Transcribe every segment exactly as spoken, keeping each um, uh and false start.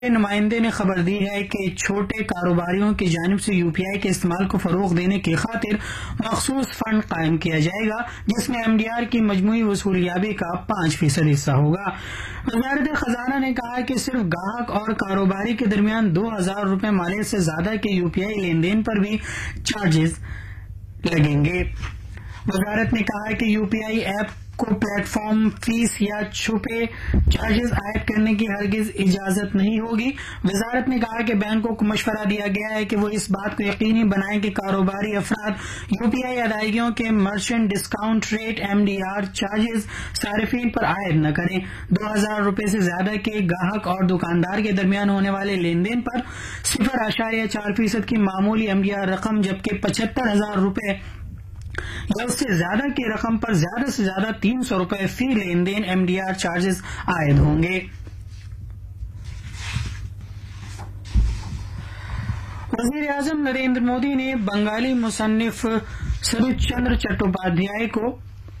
نمائندے نے خبر دی ہے کہ چھوٹے کاروباریوں کی جانب سے یو پی آئی کے استعمال کو فروغ دینے کی خاطر مخصوص فنڈ قائم کیا جائے گا جس میں ایم ڈی آر کی مجموعی وصولیابی کا پانچ فیصد حصہ ہوگا۔ وزارت خزانہ نے کہا کہ صرف گاہک اور کاروباری کے درمیان دو ہزار روپے مالیت سے زیادہ کے یو پی آئی لین دین پر بھی چارجز لگیں گے۔ وزارت نے کہا کہ یو پی آئی ایپ کو پلیٹ فارم فیس یا چھپے چارجز عائد کرنے کی ہرگز اجازت نہیں ہوگی۔ وزارت نے کہا کہ بینکوں کو مشورہ دیا گیا ہے کہ وہ اس بات کو یقینی بنائیں کہ کاروباری افراد یو پی آئی ادائیگیوں کے merchant discount rate M D R charges صارفین پر عائد نہ کریں۔ دو ہزار روپے سے زیادہ کے گاہک اور دکاندار کے درمیان ہونے والے لین دین پر صفر اشاریہ چار فیصد کی معمولی ایم ڈی آر رقم جبکہ پچہتر ہزار روپے یا اس سے زیادہ کی رقم پر زیادہ سے زیادہ تین سو روپے فی لین دین ایم ڈی آر چارجز عائد ہوں گے۔ وزیر اعظم نریندر مودی نے بنگالی مصنف سرت چندر چٹوپادھیائے کو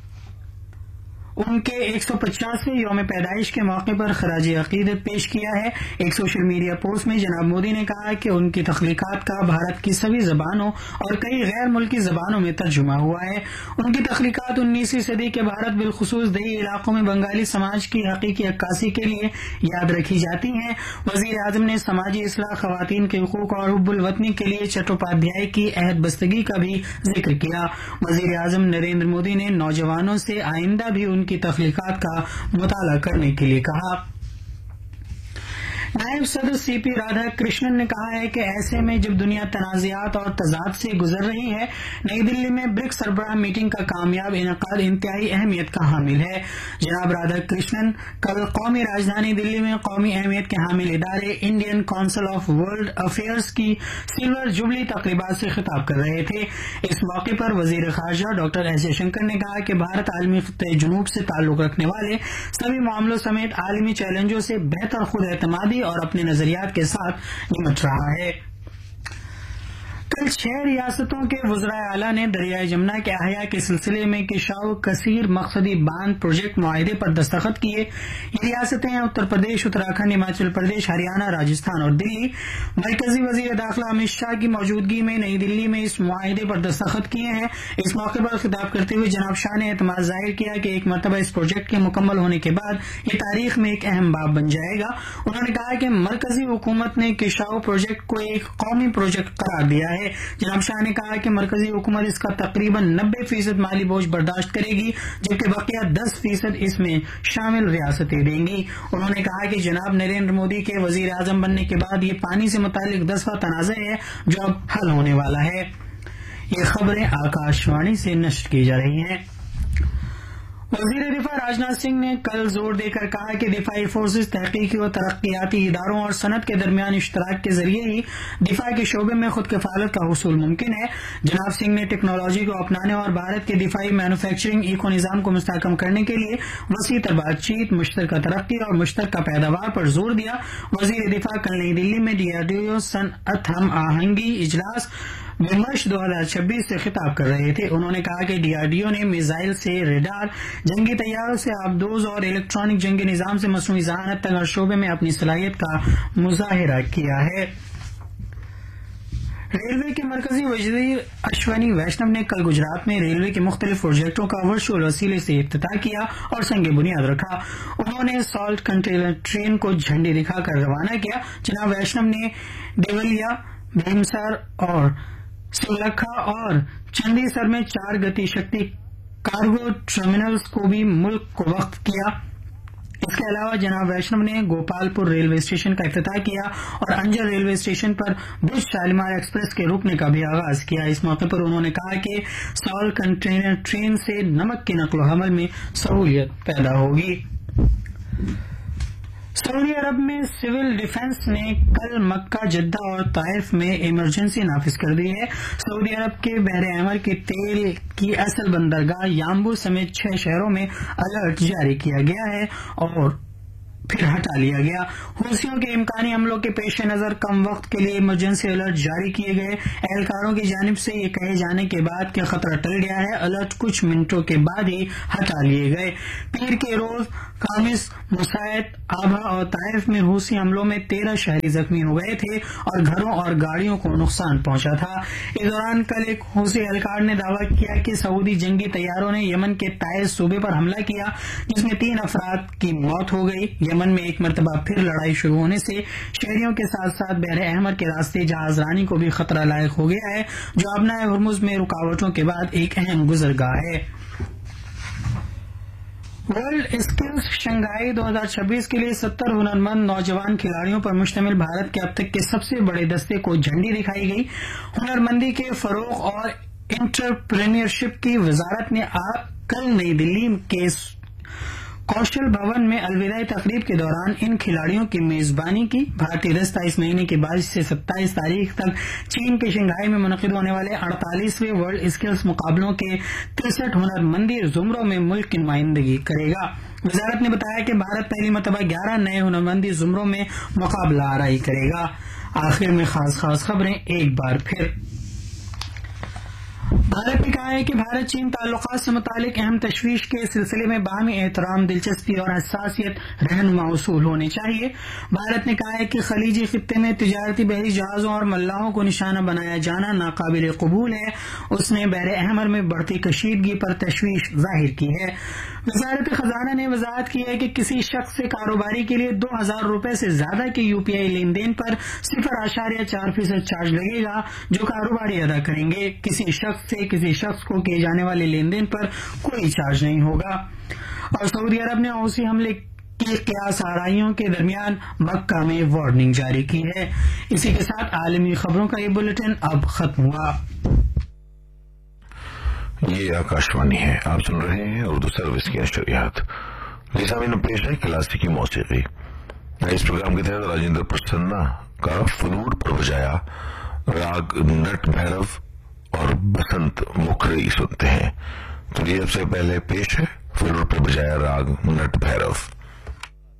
ان کے ایک سو پچاسویں یوم پیدائش کے موقع پر خراج عقیدت پیش کیا ہے۔ ایک سوشل میڈیا پوسٹ میں جناب مودی نے کہا کہ ان کی تخلیقات کا بھارت کی سبھی زبانوں اور کئی غیر ملکی زبانوں میں ترجمہ ہوا ہے۔ ان کی تخلیقات انیسویں صدی کے بھارت بالخصوص دیہی علاقوں میں بنگالی سماج کی حقیقی عکاسی کے لیے یاد رکھی جاتی ہیں۔ وزیر اعظم نے سماجی اصلاح، خواتین کے حقوق اور حب الوطنی کے لیے چٹوپادھیائے کی عہد بستگی کا بھی ذکر کیا۔ وزیر اعظم نریندر مودی نے نوجوانوں سے آئندہ بھی ان کی تخلیقات کا مطالعہ کرنے کے لیے کہا۔ نائب صدر سی پی رادھا کرشنن نے کہا ہے کہ ایسے میں جب دنیا تنازعات اور تضاد سے گزر رہی ہے، نئی دلی میں برکس سربراہ میٹنگ کا کامیاب انعقاد انتہائی اہمیت کا حامل ہے۔ جناب رادھا کرشنن کل قومی راجدھانی دلی میں قومی اہمیت کے حامل ادارے Indian council of world affairs کی سلور جوبلی تقریبات سے خطاب کر رہے تھے۔ اس موقع پر وزیر خارجہ ڈاکٹر ایس جے شنکر نے کہا کہ بھارت عالمی خطے جنوب سے تعلق رکھنے والے سبھی معاملوں سمیت عالمی چیلنجوں سے بہتر خود اعتمادی اور اپنے نظریات کے ساتھ نمٹ رہا ہے۔ کل چھ ریاستوں کے وزرائے اعلیٰ نے دریائے جمنا کے احیاء کے سلسلے میں کشاؤ کثیر مقصدی باندھ پروجیکٹ معاہدے پر دستخط کیے۔ یہ ریاستیں ہیں اتر پردیش، اتراکھنڈ، ہماچل پردیش، ہریانہ، راجستھان اور دلی۔ مرکزی وزیر داخلہ امت شاہ کی موجودگی میں نئی دلی میں اس معاہدے پر دستخط کیے ہیں۔ اس موقع پر خطاب کرتے ہوئے جناب شاہ نے اعتماد ظاہر کیا کہ ایک مرتبہ اس پروجیکٹ کے مکمل ہونے کے بعد یہ تاریخ میں ایک اہم باب بن جائے گا۔ انہوں نے کہا کہ مرکزی حکومت نے کشاؤ پروجیکٹ کو ایک قومی پروجیکٹ قرار دیا ہے۔ جناب شاہ نے کہا کہ مرکزی حکومت اس کا تقریباً نبے فیصد مالی بوجھ برداشت کرے گی جبکہ بقیہ دس فیصد اس میں شامل ریاستیں دیں گی۔ انہوں نے کہا کہ جناب نریندر مودی کے وزیر اعظم بننے کے بعد یہ پانی سے متعلق دسواں تنازع ہے جو اب حل ہونے والا ہے۔ یہ خبریں آکاش وانی سے نشر کی جا رہی ہیں۔ وزیر دفاع راجناتھ سنگھ نے کل زور دے کر کہا کہ دفاعی فورسز تحقیقی و ترقیاتی اداروں اور صنعت کے درمیان اشتراک کے ذریعے ہی دفاع کے شعبے میں خود کفالت کا حصول ممکن ہے۔ جناب سنگھ نے ٹیکنالوجی کو اپنانے اور بھارت کے دفاعی مینوفیکچرنگ ایکو نظام کو مستحکم کرنے کے لیے وسیع تر بات چیت، مشترکہ ترقی اور مشترکہ پیداوار پر زور دیا۔ وزیر دفاع کل نئی دلی میں ڈی آر ڈی او صنعت ہم آہنگی اجلاس ومرش دو ہزار چھبیس سے خطاب کر رہے تھے۔ انہوں نے کہا کہ ڈی آر ڈی او نے میزائل سے ریڈار، جنگی طیاروں سے آبدوز اور الیکٹرانک جنگی نظام سے مصنوعی ذہانت تک ہر شعبے میں اپنی صلاحیت کا مظاہرہ کیا ہے۔ ریلوے کے مرکزی وزیر اشونی ویشنو نے کل گجرات میں ریلوے کے مختلف پروجیکٹوں کا ورچوئل وسیلے سے افتتاح کیا اور سنگ بنیاد رکھا۔ انہوں نے سالٹ کنٹینر ٹرین کو جھنڈی دکھا کر روانہ کیا۔ جناب ویشنو نے دیولیا، بھیمسار اور سلکھا اور چندی سر میں چار گتی شکتی کارگو ٹرمینلز کو بھی ملک کو وقف کیا۔ اس کے علاوہ جناب ویشنو نے گوپال پور ریلوے اسٹیشن کا افتتاح کیا اور انجل ریلوے اسٹیشن پر بھوج شالیمار ایکسپریس کے رکنے کا بھی آغاز کیا۔ اس موقع پر انہوں نے کہا کہ سال کنٹینر ٹرین سے نمک کی نقل و حمل میں سہولت پیدا ہوگی۔ سعودی عرب میں سول ڈیفنس نے کل مکہ، جدہ اور طائف میں ایمرجنسی نافذ کر دی ہے۔ سعودی عرب کے بحر احمر کے تیل کی اصل بندرگاہ یامبو سمیت چھ شہروں میں الرٹ جاری کیا گیا ہے اور پھر ہٹا لیا گیا۔ حوثیوں کے امکانی حملوں کے پیش نظر کم وقت کے لیے ایمرجنسی الرٹ جاری کیے گئے۔ اہلکاروں کی جانب سے یہ کہے جانے کے بعد کہ خطرہ ٹل گیا ہے، الرٹ کچھ منٹوں کے بعد ہی ہٹا لیے گئے۔ پیر کے روز خامس، مساعد، آبھا اور طائف میں حوثی حملوں میں تیرہ شہری زخمی ہو گئے تھے اور گھروں اور گاڑیوں کو نقصان پہنچا تھا۔ اس دوران کل ایک حوثی اہلکار نے دعویٰ کیا کہ سعودی جنگی طیاروں نے یمن کے تائز صوبے پر حملہ کیا، جس میں تین افراد کی موت ہو گئی۔ یمن میں ایک مرتبہ پھر لڑائی شروع ہونے سے شہریوں کے ساتھ ساتھ بحر احمر کے راستے جہاز رانی کو بھی خطرہ لاحق ہو گیا ہے، جو آبنائے ہرمز میں رکاوٹوں کے بعد ایک اہم گزرگاہ ہے۔ ورلڈ اسکلز شنگھائی دو ہزار چھبیس کے لیے ستر ہنرمند نوجوان کھلاڑیوں پر مشتمل بھارت کے اب تک کے سب سے بڑے دستے کو جھنڈی دکھائی گئی۔ ہنرمندی کے فروغ اور انٹرپرینیورشپ کی وزارت نے کل نئی دلی کے کوشل بھون میں الوداعی تقریب کے دوران ان کھلاڑیوں کی میزبانی کی۔ بھارتی دستہ اس مہینے کی بائیس سے ستائیس تاریخ تک چین کے شنگھائی میں منعقد ہونے والے اڑتالیسویں ورلڈ اسکلز مقابلوں کے ترسٹھ ہنرمندی زمروں میں ملک کی نمائندگی کرے گا۔ وزارت نے بتایا کہ بھارت پہلی مرتبہ گیارہ نئے ہنرمندی زمروں میں مقابلہ آرائی کرے گا۔ آخر میں خاص خاص خبریں ایک بار پھر۔ بھارت نے کہا ہے کہ بھارت چین تعلقات سے متعلق اہم تشویش کے سلسلے میں باہمی احترام، دلچسپی اور حساسیت رہنما اصول ہونے چاہیے۔ بھارت نے کہا ہے کہ خلیجی خطے میں تجارتی بحری جہازوں اور ملاحوں کو نشانہ بنایا جانا ناقابل قبول ہے۔ اس نے بحر احمر میں بڑھتی کشیدگی پر تشویش ظاہر کی ہے۔ وزارت خزانہ نے وضاحت کی ہے کہ کسی شخص سے کاروباری کے لیے دو ہزار روپے سے زیادہ کے یو پی آئی لین دین پر صفر اشاریہ چار فیصد چارج لگے گا، جو کاروباری ادا کریں گے۔ کسی شخص سے کسی شخص کو کیے جانے والے لین دین پر کوئی چارج نہیں ہوگا۔ اور سعودی عرب نے حوثی حملے کی قیاس آرائیوں کے درمیان مکہ میں وارننگ جاری کی ہے۔ اسی کے ساتھ عالمی خبروں کا یہ بلٹن اب ختم ہوا۔ یہ آکاشوانی ہے، آپ سن رہے ہیں اردو سروس کی نشریات۔ نظام پیش ہے کلاسیکی موسیقی۔ اس پروگرام کے تحت راجندر پرسنا کا فلوٹ پر بجایا راگ نٹ بھیرو اور بسنت مکھری سنتے ہیں۔ تو یہ سب سے پہلے پیش ہے فلوٹ پر بجایا راگ نٹ بھیرو۔